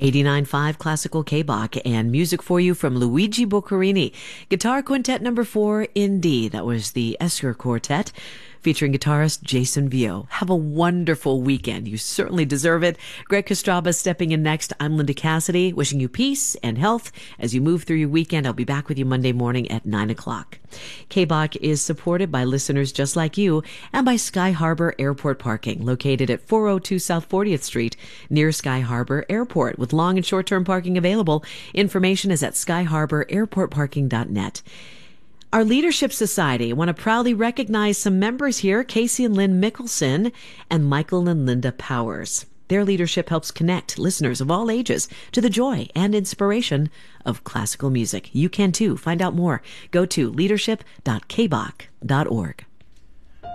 89.5 Classical K-Bach, and music for you from Luigi Boccherini. Guitar Quintet number 4 in D. That was the Esker Quartet, featuring guitarist Jason Vio. Have a wonderful weekend. You certainly deserve it. Greg Kostraba stepping in next. I'm Linda Cassidy, wishing you peace and health as you move through your weekend. I'll be back with you Monday morning at 9 o'clock. K-Bach is supported by listeners just like you and by Sky Harbor Airport Parking, located at 402 South 40th Street near Sky Harbor Airport, with long and short-term parking available. Information is at skyharbor.airportparking.net. Our Leadership Society want to proudly recognize some members here, Casey and Lynn Mickelson and Michael and Linda Powers. Their leadership helps connect listeners of all ages to the joy and inspiration of classical music. You can too. Find out more. Go to leadership.kbach.org.